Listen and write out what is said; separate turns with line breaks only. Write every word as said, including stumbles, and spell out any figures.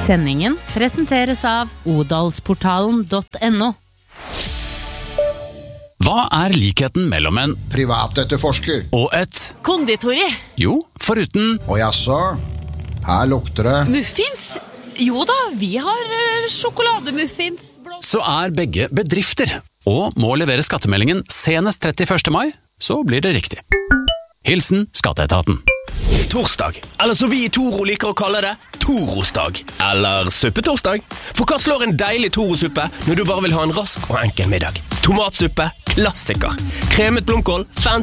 Sendingen presenteres av odalsportalen punktum no.
Hva er likheten mellom en
privatetterforsker
og et
konditori?
Jo, foruten
og jaså, her lukter det
Muffins? Jo da, vi har uh, sjokolademuffins. Blå...
Så er begge bedrifter, og må levere skattemeldingen senest trettiførste mai, så blir det riktig. Hilsen Skatteetaten.
Torsdag, eller så vi i Toro liker å kalle det, Torosdag, eller suppetorsdag. For hva slår en deilig Toro-suppe når du bare vil ha en rask og enkel middag? Tomatsuppe, klassiker. Kremet blomkål, fancy